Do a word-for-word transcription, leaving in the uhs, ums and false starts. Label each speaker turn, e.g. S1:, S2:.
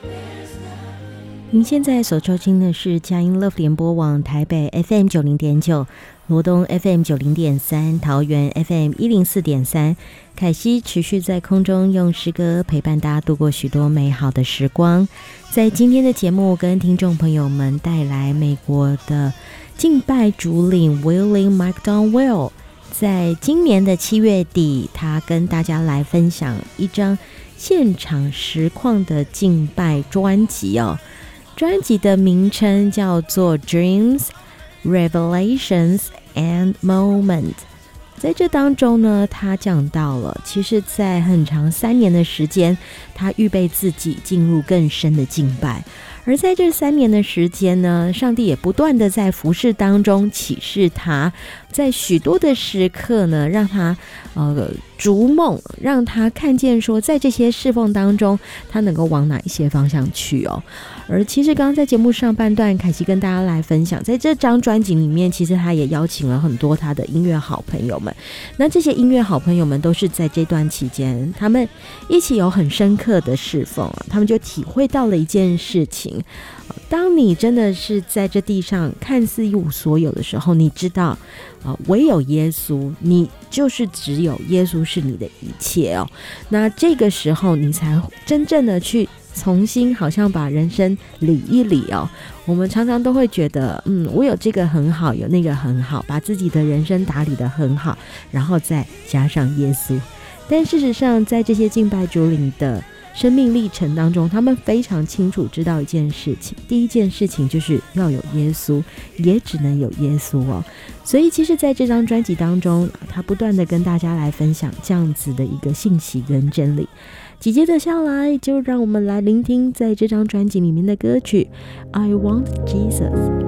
S1: 您现在所收听的是佳音 Love 联播网台北 F M 九零点九、罗东 F M 九零点三、桃园 F M 一零四点三。凯西持续在空中用诗歌陪伴大家度过许多美好的时光。在今天的节目，跟听众朋友们带来美国的敬拜主领 William McDowell。在今年的七月底，他跟大家来分享一张现场实况的敬拜专辑哦。专辑的名称叫做 Dreams, Revelations and Moment。 在这当中呢，他讲到了其实在很长三年的时间，他预备自己进入更深的敬拜，而在这三年的时间呢，上帝也不断的在服事当中启示他，在许多的时刻呢，让他呃逐梦，让他看见说在这些侍奉当中他能够往哪一些方向去哦。而其实刚刚在节目上半段，凯西跟大家来分享，在这张专辑里面，其实他也邀请了很多他的音乐好朋友们。那这些音乐好朋友们都是在这段期间，他们一起有很深刻的侍奉啊，他们就体会到了一件事情：当你真的是在这地上看似一无所有的时候，你知道啊，唯有耶稣，你就是只有耶稣是你的一切哦。那这个时候，你才真正的去重新好像把人生理一理哦。我们常常都会觉得嗯，我有这个很好，有那个很好，把自己的人生打理得很好，然后再加上耶稣。但事实上在这些敬拜主领的生命历程当中，他们非常清楚知道一件事情，第一件事情就是要有耶稣，也只能有耶稣哦。所以其实在这张专辑当中，他不断的跟大家来分享这样子的一个信息跟真理。紧接着下来，就让我们来聆听在这张专辑里面的歌曲 I Want Jesus。